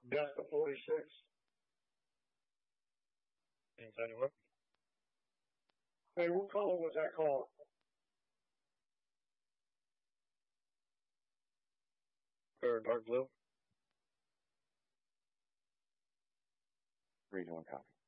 Delta 46. Anyone? Hey, what color was that car? Dark blue. 3-1 copy.